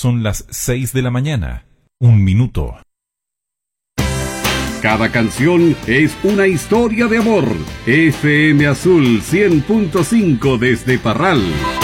Son las 6 de la mañana. 1 minuto. Cada canción es una historia de amor. FM Azul 100.5 desde Parral.